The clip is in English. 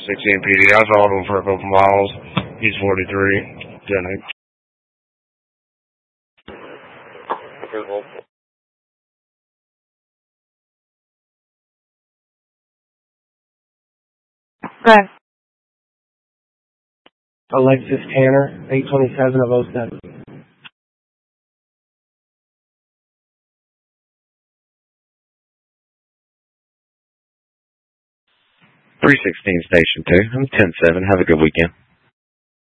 MPD. I followed him for a couple miles. He's 43. Didn't Go ahead. Alexis Tanner, 827 of 07. 316 Station 2. I'm 10-7. Have a good weekend.